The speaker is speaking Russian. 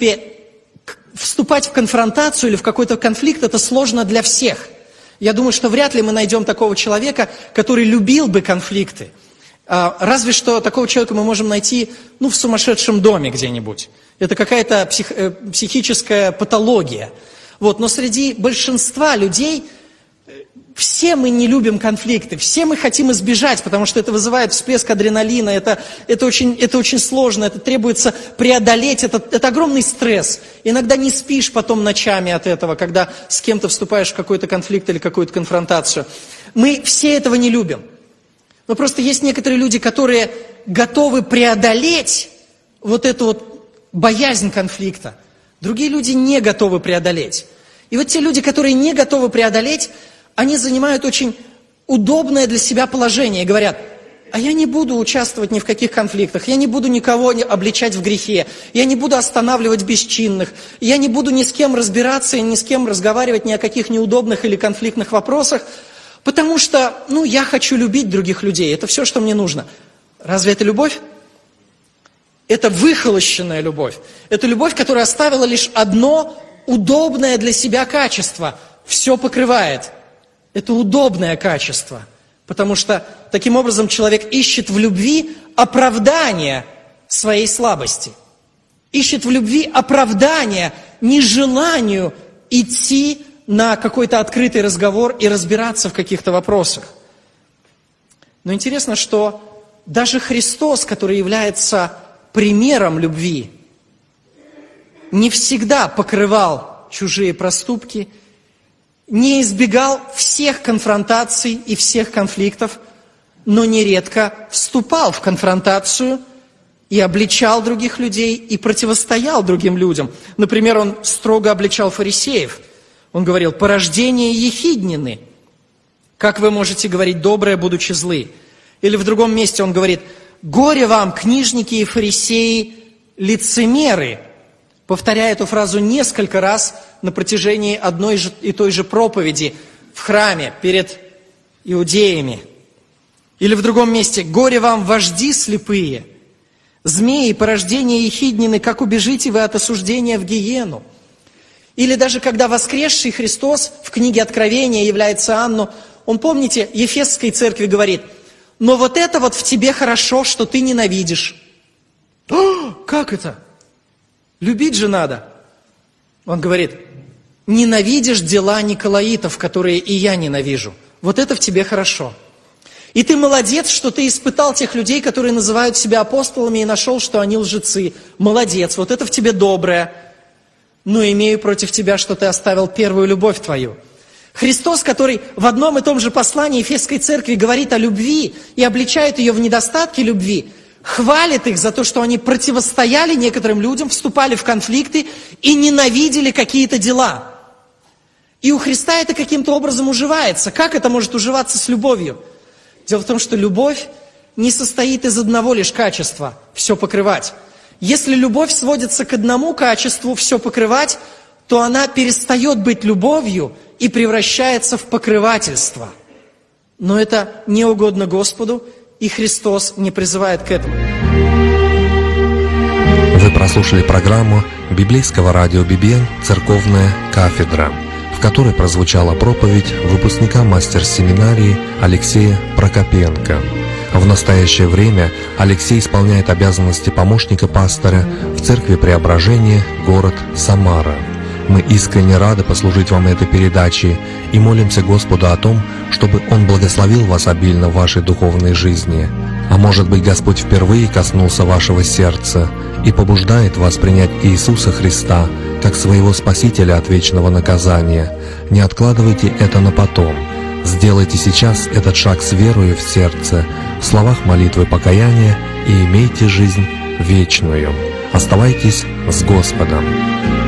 принципе, вступать в конфронтацию или в какой-то конфликт – это сложно для всех. Я думаю, что вряд ли мы найдем такого человека, который любил бы конфликты. Разве что такого человека мы можем найти, в сумасшедшем доме где-нибудь. Это какая-то психическая патология. Но среди большинства людей все мы не любим конфликты, все мы хотим избежать, потому что это вызывает всплеск адреналина, это очень сложно, это требуется преодолеть, это огромный стресс. Иногда не спишь потом ночами от этого, когда с кем-то вступаешь в какой-то конфликт или какую-то конфронтацию. Мы все этого не любим. Но просто есть некоторые люди, которые готовы преодолеть эту боязнь конфликта. Другие люди не готовы преодолеть. И те люди, которые не готовы преодолеть, они занимают очень удобное для себя положение и говорят: а я не буду участвовать ни в каких конфликтах, я не буду никого обличать в грехе, я не буду останавливать бесчинных, я не буду ни с кем разбираться и ни с кем разговаривать ни о каких неудобных или конфликтных вопросах, потому что, я хочу любить других людей, это все, что мне нужно. Разве это любовь? Это выхолощенная любовь. Это любовь, которая оставила лишь одно удобное для себя качество. Все покрывает. Это удобное качество. Потому что таким образом человек ищет в любви оправдание своей слабости. Ищет в любви оправдание нежеланию идти на какой-то открытый разговор и разбираться в каких-то вопросах. Но интересно, что даже Христос, который является примером любви, не всегда покрывал чужие проступки, не избегал всех конфронтаций и всех конфликтов, но нередко вступал в конфронтацию и обличал других людей, и противостоял другим людям. Например, он строго обличал фарисеев. Он говорил: порождение ехиднины. Как вы можете говорить доброе, будучи злы? Или в другом месте он говорит: горе вам, книжники и фарисеи, лицемеры. Повторяя эту фразу несколько раз на протяжении одной и той же проповеди в храме перед иудеями. Или в другом месте: горе вам, вожди слепые, змеи, порождение ехиднины, как убежите вы от осуждения в гиену. Или даже когда воскресший Христос в книге Откровения является Иоанну, он, помните, Ефесской церкви говорит: но это в тебе хорошо, что ты ненавидишь. Как это? Любить же надо. Он говорит: ненавидишь дела николаитов, которые и я ненавижу. Это в тебе хорошо. И ты молодец, что ты испытал тех людей, которые называют себя апостолами, и нашел, что они лжецы. Молодец, это в тебе доброе. Но имею против тебя, что ты оставил первую любовь твою. Христос, который в одном и том же послании Ефесской церкви говорит о любви и обличает ее в недостатке любви, хвалит их за то, что они противостояли некоторым людям, вступали в конфликты и ненавидели какие-то дела. И у Христа это каким-то образом уживается. Как это может уживаться с любовью? Дело в том, что любовь не состоит из одного лишь качества – все покрывать. Если любовь сводится к одному качеству – все покрывать, то она перестает быть любовью и превращается в покрывательство. Но это не угодно Господу, и Христос не призывает к этому. Вы прослушали программу библейского радио BBN «Церковная кафедра», в которой прозвучала проповедь выпускника мастер-семинарии Алексея Прокопенко. В настоящее время Алексей исполняет обязанности помощника пастора в Церкви Преображения, город Самара. Мы искренне рады послужить вам этой передачей и молимся Господу о том, чтобы Он благословил вас обильно в вашей духовной жизни. А может быть, Господь впервые коснулся вашего сердца и побуждает вас принять Иисуса Христа как своего Спасителя от вечного наказания. Не откладывайте это на потом. Сделайте сейчас этот шаг с верою в сердце, в словах молитвы покаяния, и имейте жизнь вечную. Оставайтесь с Господом.